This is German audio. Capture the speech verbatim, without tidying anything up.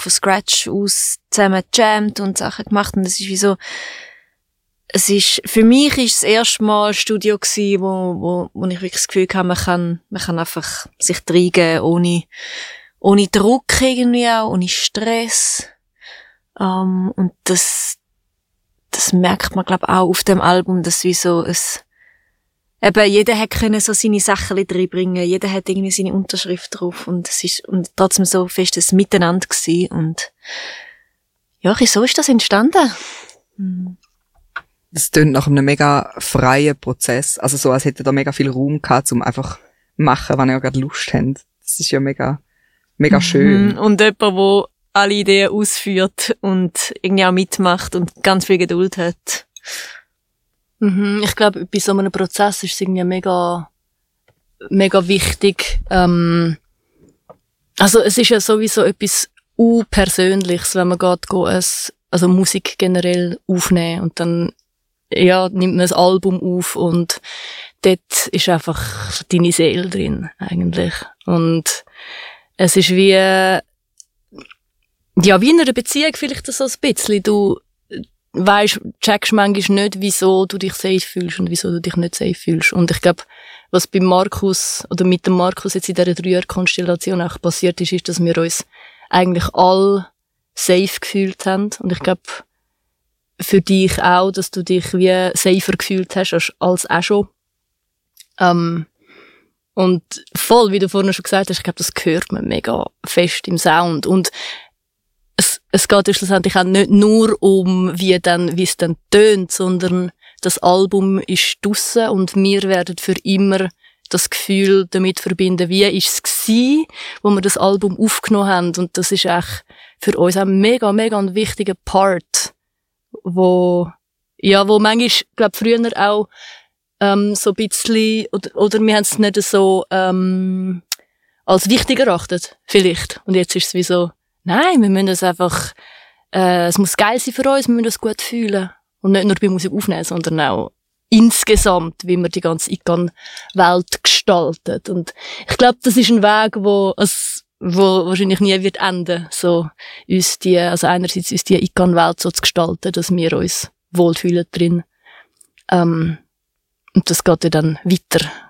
von Scratch aus zusammen gejammt und Sachen gemacht. Und das ist wie so, es ist, für mich ist es das erste Mal ein Studio gewesen, wo, wo, wo ich wirklich das Gefühl habe, man kann, man kann einfach sich reingeben, ohne, ohne Druck irgendwie auch, ohne Stress. Um, und das, das merkt man, glaube ich, auch auf dem Album, dass wie so es, eben, jeder hat können so seine Sachen reinbringen, jeder hat irgendwie seine Unterschrift drauf und es ist, und trotzdem so festes Miteinander gewesen und, ja, so ist das entstanden. Hm. Es tönt nach einem mega freien Prozess, also so, als hätte da mega viel Raum gehabt, um einfach machen, wenn ihr gerade Lust habt. Das ist ja mega, mega schön. Mhm. Und jemand, der alle Ideen ausführt und irgendwie auch mitmacht und ganz viel Geduld hat. Mhm. Ich glaube, bei so einem Prozess ist es irgendwie mega, mega wichtig. Ähm, also es ist ja sowieso etwas unpersönliches, wenn man geht, geht es, also Musik generell aufnehmen und dann ja, nimmt man ein Album auf und dort ist einfach deine Seele drin, eigentlich. Und es ist wie, ja, wie in einer Beziehung vielleicht so ein bisschen. Du weisst, checkst manchmal nicht, wieso du dich safe fühlst und wieso du dich nicht safe fühlst. Und ich glaube, was bei Markus, oder mit dem Markus jetzt in dieser Dreier-Konstellation auch passiert ist, ist, dass wir uns eigentlich alle safe gefühlt haben. Und ich glaube, für dich auch, dass du dich wie safer gefühlt hast als, als auch schon. Ähm, und voll, wie du vorhin schon gesagt hast, ich glaube, das hört man mega fest im Sound. Und es, es geht ja schlussendlich auch nicht nur um, wie dann, wie es dann tönt, sondern das Album ist draussen und wir werden für immer das Gefühl damit verbinden, wie ist es gewesen, wo wir das Album aufgenommen haben. Und das ist echt für uns auch mega, mega ein wichtiger Part, wo, ja, wo manchmal, glaub, früher auch, ähm, so ein bisschen, oder, oder wir haben es nicht so, ähm, als wichtig erachtet, vielleicht. Und jetzt ist es wie so, nein, wir müssen es einfach, äh, es muss geil sein für uns, wir müssen es gut fühlen. Und nicht nur bei Musik aufnehmen, sondern auch insgesamt, wie man die ganze Icon-Welt gestaltet. Und ich glaube, das ist ein Weg, wo, es, wo wahrscheinlich nie wird enden, so, uns die, also einerseits uns die Icon-Welt so zu gestalten, dass wir uns wohlfühlen drin. Ähm, und das geht ja dann weiter